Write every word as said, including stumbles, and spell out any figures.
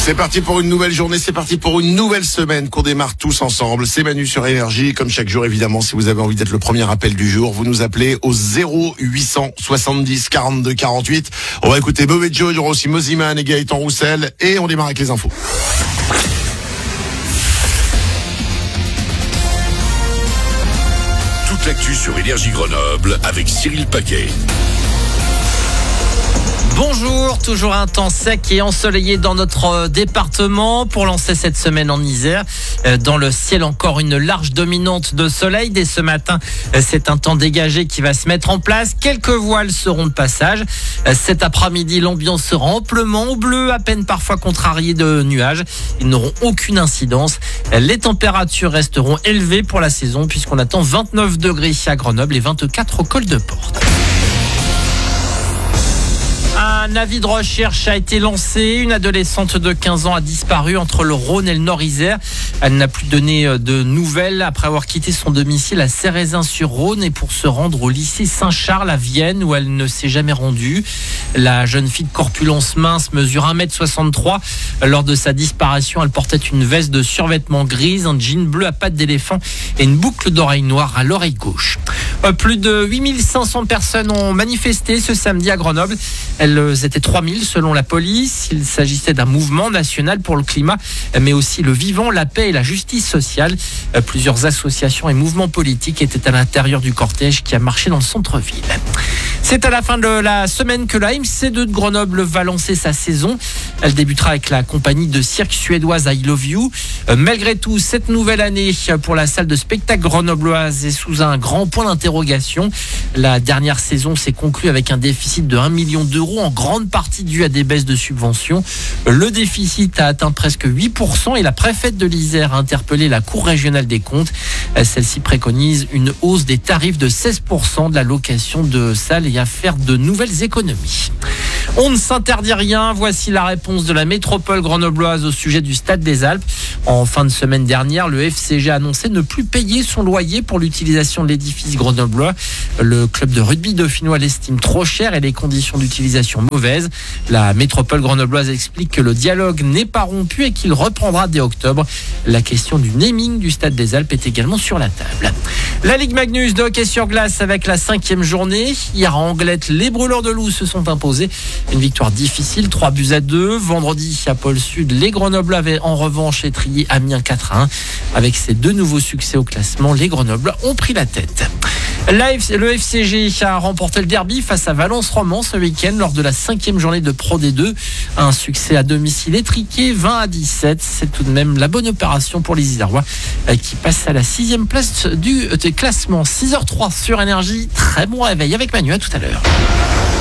C'est parti pour une nouvelle journée, c'est parti pour une nouvelle semaine qu'on démarre tous ensemble. C'est Manu sur Énergie, comme chaque jour évidemment, si vous avez envie d'être le premier appel du jour, vous nous appelez au zéro huit cent soixante-dix quarante-deux quarante-huit. On va écouter Bovet Joe, il y aura aussi Moziman et Gaëtan Roussel et on démarre avec les infos. Toute l'actu sur Énergie Grenoble avec Cyril Paquet. Bonjour, toujours un temps sec et ensoleillé dans notre département pour lancer cette semaine en Isère. Dans le ciel, encore une large dominante de soleil. Dès ce matin, c'est un temps dégagé qui va se mettre en place. Quelques voiles seront de passage. Cet après-midi, l'ambiance sera amplement au bleu, à peine parfois contrariée de nuages. Ils n'auront aucune incidence. Les températures resteront élevées pour la saison puisqu'on attend vingt-neuf degrés à Grenoble et vingt-quatre au col de Porte. Un avis de recherche a été lancé. Une adolescente de quinze ans a disparu entre le Rhône et le Nord-Isère. Elle n'a plus donné de nouvelles après avoir quitté son domicile à Cérézin-sur-Rhône et pour se rendre au lycée Saint-Charles à Vienne où elle ne s'est jamais rendue. La jeune fille de corpulence mince mesure un mètre soixante-trois. Lors de sa disparition, elle portait une veste de survêtement grise, un jean bleu à pattes d'éléphant et une boucle d'oreille noire à l'oreille gauche. Plus de huit mille cinq cents personnes ont manifesté ce samedi à Grenoble. Elles étaient trois mille selon la police. Il s'agissait d'un mouvement national pour le climat, mais aussi le vivant, la paix et la justice sociale. Plusieurs associations et mouvements politiques étaient à l'intérieur du cortège qui a marché dans le centre-ville. C'est à la fin de la semaine que la M C deux de Grenoble va lancer sa saison. Elle débutera avec la compagnie de cirque suédoise I Love You. Malgré tout, cette nouvelle année pour la salle de spectacle grenobloise est sous un grand point d'interrogation. La dernière saison s'est conclue avec un déficit de un million d'euros, en grande partie dû à des baisses de subventions. Le déficit a atteint presque huit pour cent et la préfète de l'Isère a interpellé la Cour régionale des comptes. Celle-ci préconise une hausse des tarifs de seize pour cent de la location de salles et à faire de nouvelles économies. On ne s'interdit rien. Voici la réponse de la métropole grenobloise au sujet du Stade des Alpes. En fin de semaine dernière, le F C G a annoncé ne plus payer son loyer pour l'utilisation de l'édifice grenoblois. Le club de rugby dauphinois l'estime trop cher et les conditions d'utilisation mauvaises. La métropole grenobloise explique que le dialogue n'est pas rompu et qu'il reprendra dès octobre. La question du naming du Stade des Alpes est également sur la table. La Ligue Magnus de hockey sur glace avec la cinquième journée. Hier à Anglette, les Brûleurs de Loups se sont imposés. Une victoire difficile, trois buts à deux. Vendredi, à Pôle Sud, les Grenoble avaient en revanche étrié Amiens quatre à un. Avec ces deux nouveaux succès au classement, les Grenoble ont pris la tête. Le F C G a remporté le derby face à Valence Roman ce week-end lors de la cinquième journée de Pro D deux. Un succès à domicile étriqué, vingt à dix-sept. C'est tout de même la bonne opération pour les Isérois qui passent à la sixième place du classement. six heures zéro trois sur Énergie. Très bon réveil avec Manu, à tout à l'heure.